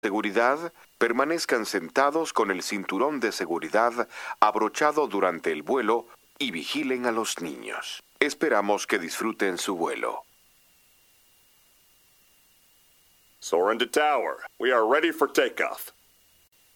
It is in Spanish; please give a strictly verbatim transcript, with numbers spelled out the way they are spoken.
Seguridad, permanezcan sentados con el cinturón de seguridad abrochado durante el vuelo y vigilen a los niños. Esperamos que disfruten su vuelo. Soarin' to tower. We are ready for takeoff.